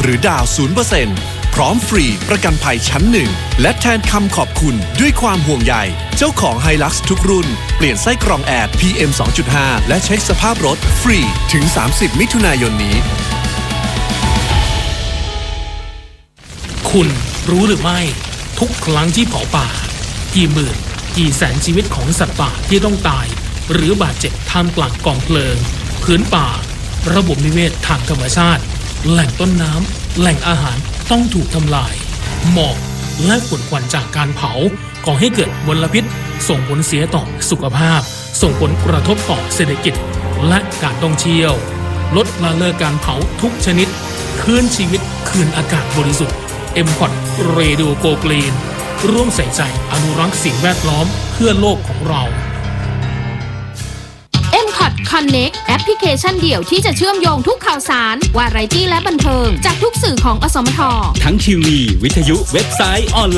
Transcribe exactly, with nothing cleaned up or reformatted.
หรือดาว ศูนย์เปอร์เซ็นต์ พร้อมฟรีประกันภัยชั้นหนึ่งและแทนคำขอบคุณด้วยความห่วงใยเจ้าของ Hilux ทุกรุ่นเปลี่ยนไส้กรองแอร์ พี เอ็ม สองจุดห้า และเช็คสภาพรถฟรีถึงสามสิบมิถุนายนนี้คุณรู้หรือไม่ทุกครั้งที่เผาป่ากี่หมื่นกี่แสนชีวิตของสัตว์ป่าที่ต้องตายหรือบาดเจ็บท่ามกลางกองเพลิงพื้นป่าระบบนิเวศทางธรรมชาติแหล่งต้นน้ำแหล่งอาหารต้องถูกทำลายหมอกและฝุ่นควันจากการเผาก่อให้เกิดมลพิษส่งผลเสียต่อสุขภาพส่งผลกระทบต่อเศรษฐกิจและการท่องเที่ยวลดละเลิกการเผาทุกชนิดคืนชีวิตคืนอากาศบริสุทธิ์ เอ็ม พอ ที Radio Go Green ร่วมใส่ใจอนุรักษ์สิ่งแวดล้อมเพื่อโลกของเราเอ็ม พอ ที Connect แอปพลิเคชันเดี่ยวที่จะเชื่อมโยงทุกข่าวสารวาไรตี้และบันเทิงจากทุกสื่อของอสมททั้งทีวีวิทยุเว็บไซต์ออนไลน์